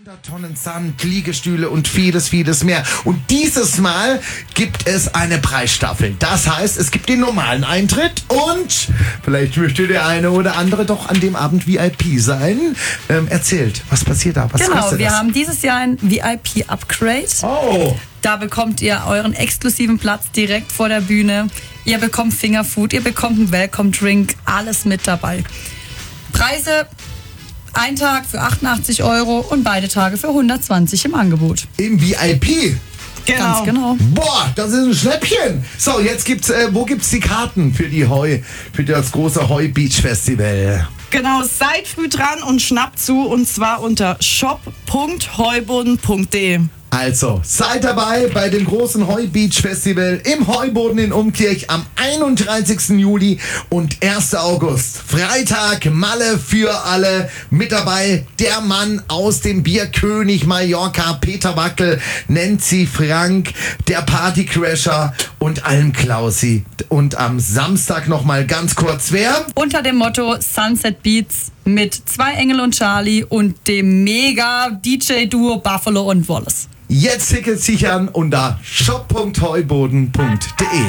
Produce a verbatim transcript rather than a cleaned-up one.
hundert Tonnen Sand, Liegestühle und vieles, vieles mehr. Und dieses Mal gibt es eine Preisstaffel. Das heißt, es gibt den normalen Eintritt und vielleicht möchte der eine oder andere doch an dem Abend V I P sein. Ähm, erzählt, was passiert da? Was genau, kostet wir das? haben dieses Jahr ein V I P-Upgrade. Oh! Da bekommt ihr euren exklusiven Platz direkt vor der Bühne. Ihr bekommt Fingerfood, ihr bekommt einen Welcome-Drink, alles mit dabei. Preise... Ein Tag für achtundachtzig Euro und beide Tage für hundertzwanzig im Angebot. Im V I P? Genau. Ganz genau. Boah, das ist ein Schnäppchen. So, jetzt gibt's, äh, wo gibt's die Karten für die Heu, für das große Heu Beach Festival? Genau, seid früh dran und schnappt zu, und zwar unter shop punkt heuboden punkt de. Also, seid dabei bei dem großen Heu Beach Festival im Heuboden in Umkirch am einunddreißigsten Juli und ersten August. Freitag, Malle für alle. Mit dabei der Mann aus dem Bierkönig Mallorca, Peter Wackel, Nancy Frank, der Partycrasher und Alm Klausi. Und am Samstag nochmal ganz kurz wer? Unter dem Motto Sunset Beats mit Zwei Engel und Charlie und dem Mega-D J-Duo Buffalo und Wallace. Jetzt Tickets sichern unter shop punkt heuboden punkt de.